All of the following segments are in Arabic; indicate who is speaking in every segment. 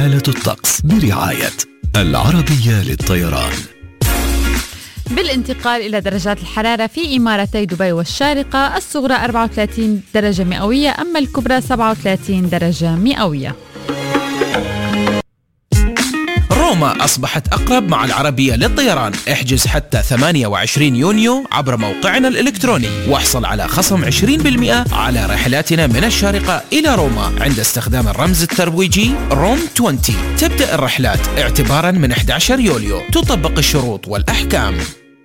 Speaker 1: حالة الطقس برعاية العربية للطيران.
Speaker 2: بالانتقال إلى درجات الحرارة في إمارتي دبي والشارقة، الصغرى 34 درجة مئوية، أما الكبرى 37 درجة مئوية.
Speaker 3: روما أصبحت أقرب مع العربية للطيران. احجز حتى 28 يونيو عبر موقعنا الإلكتروني واحصل على خصم 20% على رحلاتنا من الشارقة إلى روما عند استخدام الرمز الترويجي روم 20. تبدأ الرحلات اعتبارا من 11 يوليو. تطبق الشروط والأحكام.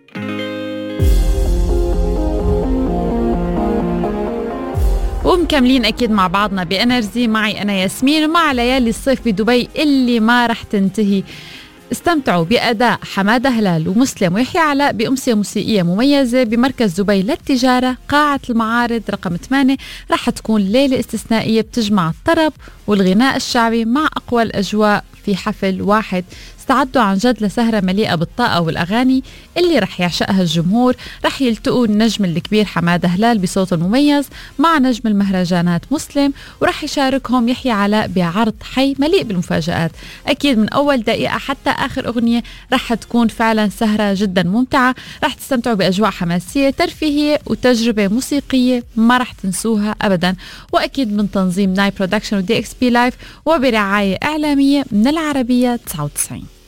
Speaker 2: ومكملين أكيد مع بعضنا بإنرجي، معي أنا ياسمين ومع ليالي الصيف بدبي اللي ما رح تنتهي. استمتعوا بأداء حمادة هلال ومسلم ويحيى علاء بأمسية موسيقية مميزة بمركز دبي للتجارة قاعة المعارض رقم 8. رح تكون ليلة استثنائية بتجمع الطرب والغناء الشعبي مع أقوى الأجواء في حفل واحد. استعدوا عن جد لسهرة مليئة بالطاقة والأغاني اللي رح يعشقها الجمهور. رح يلتقوا النجم الكبير حمادة هلال بصوت المميز مع نجم المهرجانات مسلم، ورح يشاركهم يحيى علاء بعرض حي مليء بالمفاجآت. أكيد من أول دقيقة حتى آخر أغنية رح تكون فعلا سهرة جدا ممتعة. رح تستمتعوا بأجواء حماسية ترفيهية وتجربة موسيقية ما رح تنسوها أبدا، وأكيد من تنظيم ناي برودكشن ودي اكس بي لايف وبرعاية إعلامية من العربية 99.